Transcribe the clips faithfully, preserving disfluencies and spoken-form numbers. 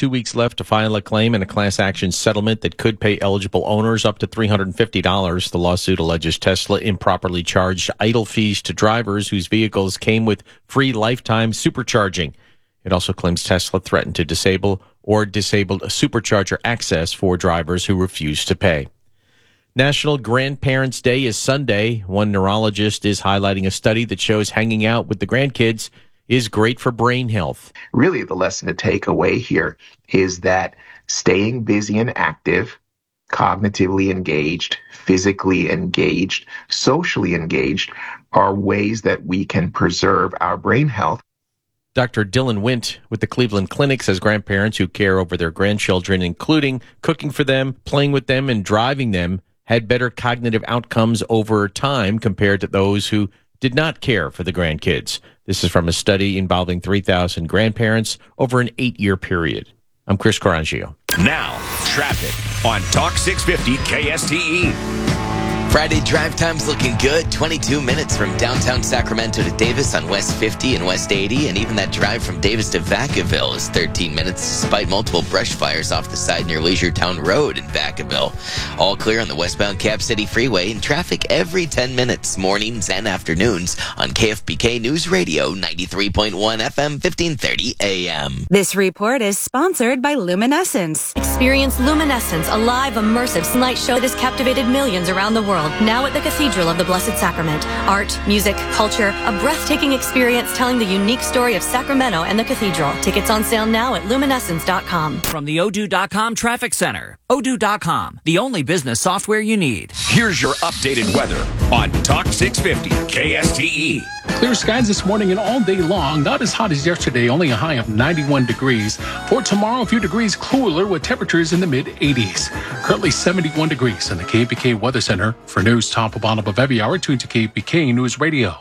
two weeks left to file a claim in a class action settlement that could pay eligible owners up to three hundred fifty dollars. The lawsuit alleges Tesla improperly charged idle fees to drivers whose vehicles came with free lifetime supercharging. It also claims Tesla threatened to disable or disabled supercharger access for drivers who refused to pay. National Grandparents' Day is Sunday. One neurologist is highlighting a study that shows hanging out with the grandkids is great for brain health. Really, the lesson to take away here is that staying busy and active, cognitively engaged, physically engaged, socially engaged are ways that we can preserve our brain health. Doctor Dylan Wint with the Cleveland Clinic says grandparents who care over their grandchildren, including cooking for them, playing with them, and driving them, had better cognitive outcomes over time compared to those who did not care for the grandkids. This is from a study involving three thousand grandparents over an eight-year period. I'm Chris Carangio. Now, traffic on Talk six fifty K S T E. Friday drive time's looking good. twenty-two minutes from downtown Sacramento to Davis on West fifty and West eighty. And even that drive from Davis to Vacaville is thirteen minutes despite multiple brush fires off the side near Leisure Town Road in Vacaville. All clear on the westbound Cap City Freeway and traffic every ten minutes, mornings and afternoons on K F B K News Radio ninety-three point one F M, fifteen thirty A M. This report is sponsored by Luminescence. Experience Luminescence, a live, immersive light show that has captivated millions around the world. Now at the Cathedral of the Blessed Sacrament. Art, music, culture, a breathtaking experience telling the unique story of Sacramento and the Cathedral. Tickets on sale now at luminescence dot com. From the odoo dot com Traffic Center. odoo dot com, the only business software you need. Here's your updated weather on Talk six fifty K S T E. Clear skies this morning and all day long. Not as hot as yesterday, only a high of ninety-one degrees. For tomorrow, a few degrees cooler with temperatures in the mid eighties. Currently seventy-one degrees in the K B K Weather Center. For news top of bottom of every hour, tune to K B K News Radio.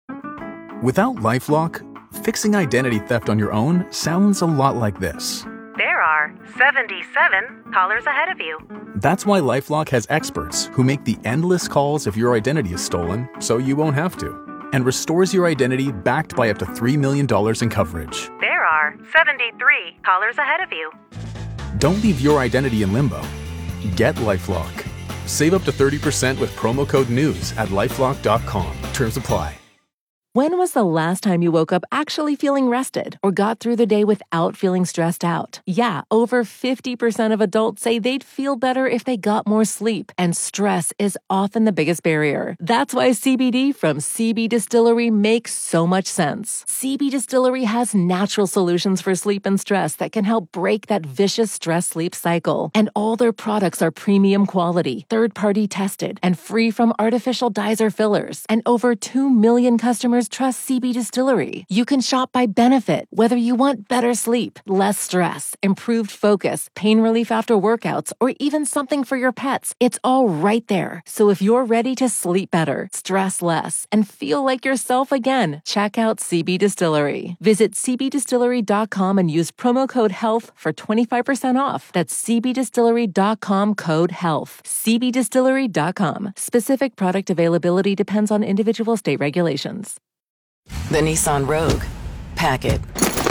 Without LifeLock, fixing identity theft on your own sounds a lot like this. There are seventy-seven callers ahead of you. That's why LifeLock has experts who make the endless calls if your identity is stolen, so you won't have to, and restores your identity backed by up to three million dollars in coverage. There are seventy-three callers ahead of you. Don't leave your identity in limbo. Get LifeLock. Save up to thirty percent with promo code NEWS at lifelock dot com. Terms apply. When was the last time you woke up actually feeling rested or got through the day without feeling stressed out? Yeah, over fifty percent of adults say they'd feel better if they got more sleep, and stress is often the biggest barrier. That's why C B D from C B Distillery makes so much sense. C B Distillery has natural solutions for sleep and stress that can help break that vicious stress-sleep cycle. And all their products are premium quality, third-party tested, and free from artificial dyes or fillers. And over two million customers trust C B Distillery. You can shop by benefit, whether you want better sleep, less stress, improved focus, pain relief after workouts, or even something for your pets. It's all right there. So if you're ready to sleep better, stress less, and feel like yourself again, check out C B Distillery. Visit c b distillery dot com and use promo code HEALTH for twenty-five percent off. That's c b distillery dot com code HEALTH. c b distillery dot com. Specific product availability depends on individual state regulations. The Nissan Rogue. Pack it.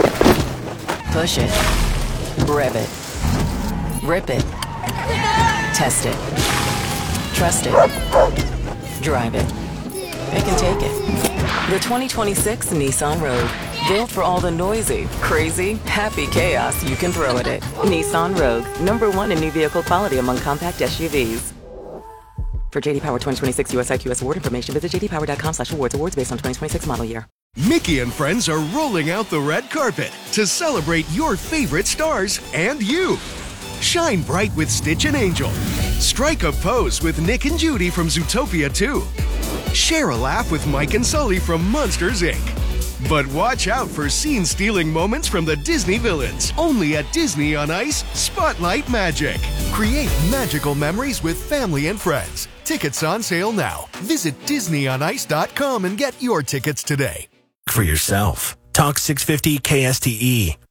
Push it. Rev it. Rip it. Test it. Trust it. Drive it. It can take it. The twenty twenty-six Nissan Rogue. Built for all the noisy, crazy, happy chaos you can throw at it. Nissan Rogue. Number one in new vehicle quality among compact S U Vs. For J D Power twenty twenty-six U S I Q S award information, visit j d power dot com slash awards. Awards based on twenty twenty-six model year. Mickey and friends are rolling out the red carpet to celebrate your favorite stars and you. Shine bright with Stitch and Angel. Strike a pose with Nick and Judy from Zootopia two. Share a laugh with Mike and Sully from Monsters, Incorporated. But watch out for scene-stealing moments from the Disney villains. Only at Disney on Ice, Spotlight Magic. Create magical memories with family and friends. Tickets on sale now. Visit disney on ice dot com and get your tickets today. For yourself. Talk six fifty K S T E.